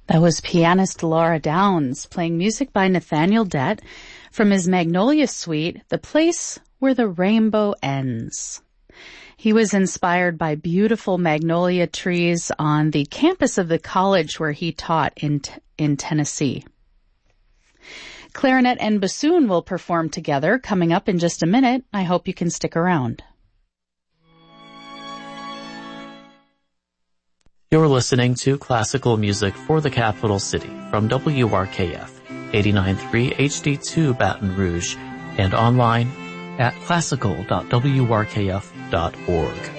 That was pianist Laura Downs playing music by Nathaniel Dett from his Magnolia Suite, The Place Where the Rainbow Ends. He was inspired by beautiful magnolia trees on the campus of the college where he taught in Tennessee. Clarinet and bassoon will perform together coming up in just a minute. I hope you can stick around. You're listening to Classical Music for the Capital City from WRKF 89.3 HD2 Baton Rouge and online at classical.wrkf.org.